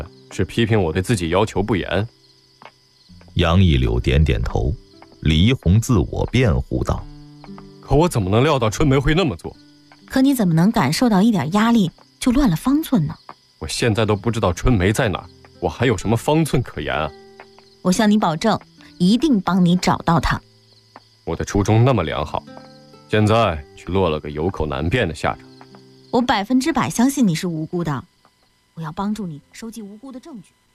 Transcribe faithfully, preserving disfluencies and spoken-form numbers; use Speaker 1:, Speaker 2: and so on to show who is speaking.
Speaker 1: 是批评我对自己要求不严。
Speaker 2: 杨一柳点点头，李一红自我辩护道：
Speaker 1: 可我怎么能料到春梅会那么做？
Speaker 3: 可你怎么能感受到一点压力就乱了方寸呢？
Speaker 1: 我现在都不知道春梅在哪儿，我还有什么方寸可言啊？
Speaker 3: 我向你保证，一定帮你找到她。
Speaker 1: 我的初衷那么良好，现在却落了个有口难辩的下场。
Speaker 3: 我百分之百相信你是无辜的，我要帮助你收集无辜的证据。